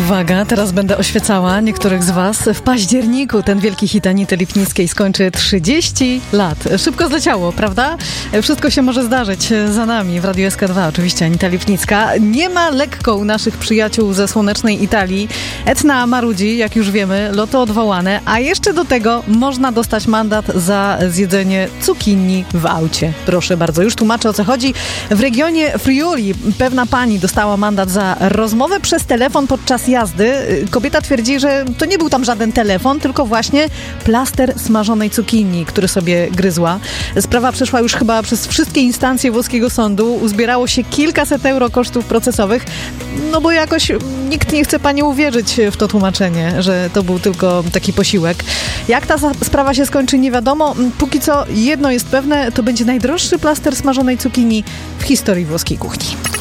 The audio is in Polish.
Uwaga, teraz będę oświecała niektórych z was. W październiku ten wielki hit Anity Lipnickiej skończy 30 lat. Szybko zleciało, prawda? Wszystko się może zdarzyć za nami w Radiu SK2. Oczywiście Anita Lipnicka. Nie ma lekko u naszych przyjaciół ze słonecznej Italii. Etna marudzi, jak już wiemy, loty odwołane, a jeszcze do tego można dostać mandat za zjedzenie cukinii w aucie. Proszę bardzo, już tłumaczę, o co chodzi. W regionie Friuli pewna pani dostała mandat za rozmowę przez telefon podczas jazdy. Kobieta twierdzi, że to nie był tam żaden telefon, tylko właśnie plaster smażonej cukinii, który sobie gryzła. Sprawa przeszła już chyba przez wszystkie instancje włoskiego sądu. Uzbierało się kilkaset euro kosztów procesowych, no bo jakoś nikt nie chce pani uwierzyć w to tłumaczenie, że to był tylko taki posiłek. Jak ta sprawa się skończy, nie wiadomo. Póki co jedno jest pewne, to będzie najdroższy plaster smażonej cukinii w historii włoskiej kuchni.